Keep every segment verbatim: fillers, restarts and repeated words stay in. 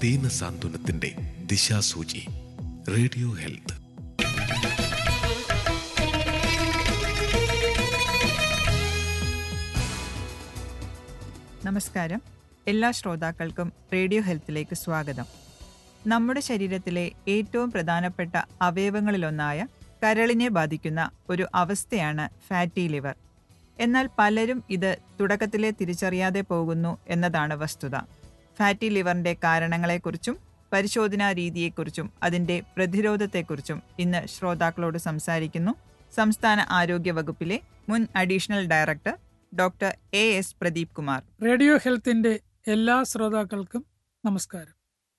ദീന സാന്ത്വനത്തിന്റെ ദിശാസൂചി. Radio health. നമസ്കാരം. എല്ലാ ശ്രോതാക്കൾക്കും റേഡിയോ ഹെൽത്തിലേക്ക് സ്വാഗതം. നമ്മുടെ ശരീരത്തിലെ ഏറ്റവും പ്രധാനപ്പെട്ട അവയവങ്ങളിലൊന്നായ കരളിനെ ബാധിക്കുന്ന ഒരു അവസ്ഥയാണ് ഫാറ്റി ലിവർ. എന്നാൽ പലരും ഇത് തുടക്കത്തിലെ തിരിച്ചറിയാതെ പോകുന്നു എന്നതാണ് വസ്തുത. ഫാറ്റി ലിവറിന്റെ കാരണങ്ങളെക്കുറിച്ചും പരിശോധനാ രീതിയെക്കുറിച്ചും അതിന്റെ പ്രതിരോധത്തെക്കുറിച്ചും ഇന്ന് ശ്രോതാക്കളോട് സംസാരിക്കുന്നു സംസ്ഥാന ആരോഗ്യ വകുപ്പിലെ മുൻ additional director doctor A S Pradeep Kumar. Radio ഹെൽത്തിന്റെ എല്ലാ ശ്രോതാക്കൾക്കും നമസ്കാരം.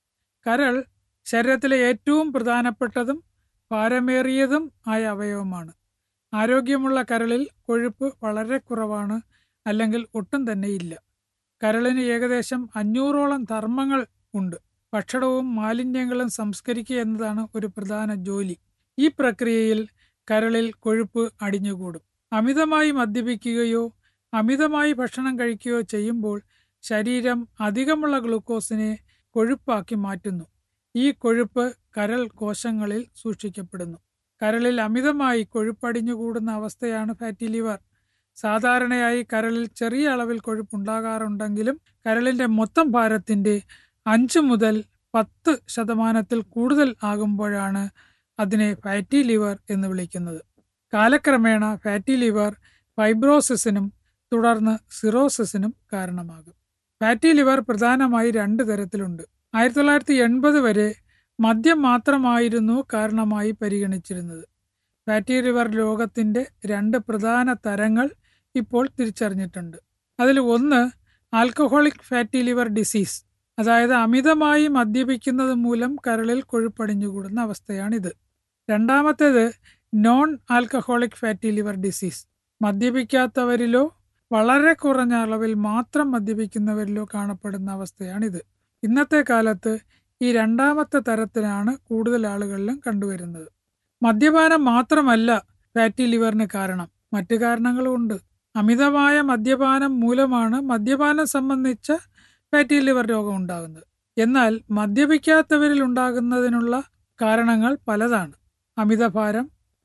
കരൾ ശരീരത്തിലെ ഏറ്റവും പ്രധാനപ്പെട്ടതും ഭാരമേറിയതും ആയ അവയവമാണ്. ആരോഗ്യമുള്ള കരളിൽ കൊഴുപ്പ് വളരെ കുറവാണ്, അല്ലെങ്കിൽ ഒട്ടും തന്നെ ഇല്ല. കരളിന് ഏകദേശം അഞ്ഞൂറോളം ധർമ്മങ്ങൾ ഉണ്ട്. ഭക്ഷണവും മാലിന്യങ്ങളും സംസ്കരിക്കുക എന്നതാണ് ഒരു പ്രധാന ജോലി. ഈ പ്രക്രിയയിൽ കരളിൽ കൊഴുപ്പ് അടിഞ്ഞുകൂടും. അമിതമായി മദ്യപിക്കുകയോ അമിതമായി ഭക്ഷണം കഴിക്കുകയോ ചെയ്യുമ്പോൾ ശരീരം അധികമുള്ള ഗ്ലൂക്കോസിനെ കൊഴുപ്പാക്കി മാറ്റുന്നു. ഈ കൊഴുപ്പ് കരൾ കോശങ്ങളിൽ സൂക്ഷിക്കപ്പെടുന്നു. കരളിൽ അമിതമായി കൊഴുപ്പടിഞ്ഞുകൂടുന്ന അവസ്ഥയാണ് ഫാറ്റി ലിവർ. സാധാരണയായി കരളിൽ ചെറിയ അളവിൽ കൊഴുപ്പുണ്ടാകാറുണ്ടെങ്കിലും കരളിന്റെ മൊത്തം ഭാരത്തിന്റെ അഞ്ച് മുതൽ പത്ത് ശതമാനത്തിൽ കൂടുതൽ ആകുമ്പോഴാണ് അതിനെ ഫാറ്റി ലിവർ എന്ന് വിളിക്കുന്നത്. കാലക്രമേണ ഫാറ്റി ലിവർ ഫൈബ്രോസിസിനും തുടർന്ന് സിറോസിസിനും കാരണമാകും. ഫാറ്റി ലിവർ പ്രധാനമായി രണ്ട് തരത്തിലുണ്ട്. ആയിരത്തി തൊള്ളായിരത്തി എൺപത് വരെ മദ്യം മാത്രമായിരുന്നു കാരണമായി പരിഗണിച്ചിരുന്നത്. ഫാറ്റി ലിവർ രോഗത്തിന്റെ രണ്ട് പ്രധാന തരങ്ങൾ ഇപ്പോൾ തിരിച്ചറിഞ്ഞിട്ടുണ്ട്. അതിൽ ഒന്ന് ആൽക്കഹോളിക് ഫാറ്റി ലിവർ ഡിസീസ്, അതായത് അമിതമായി മദ്യപിക്കുന്നത് മൂലം കരളിൽ കൊഴുപ്പടിഞ്ഞുകൂടുന്ന അവസ്ഥയാണിത്. രണ്ടാമത്തേത് non alcoholic fatty liver disease. മദ്യപിക്കാത്തവരിലോ വളരെ കുറഞ്ഞ അളവിൽ മാത്രം മദ്യപിക്കുന്നവരിലോ കാണപ്പെടുന്ന അവസ്ഥയാണിത്. ഇന്നത്തെ കാലത്ത് ഈ രണ്ടാമത്തെ തരത്തിലാണ് കൂടുതൽ ആളുകളിലും കണ്ടുവരുന്നത്. മദ്യപാനം മാത്രമല്ല ഫാറ്റി ലിവറിന് കാരണം, മറ്റു കാരണങ്ങളും ഉണ്ട്. അമിതമായ മദ്യപാനം മൂലമാണ് മദ്യപാനം സംബന്ധിച്ച ഫാറ്റി ലിവർ രോഗം ഉണ്ടാകുന്നത്. എന്നാൽ മദ്യപിക്കാത്തവരിൽ ഉണ്ടാകുന്നതിനുള്ള കാരണങ്ങൾ പലതാണ്. അമിതഭാരം,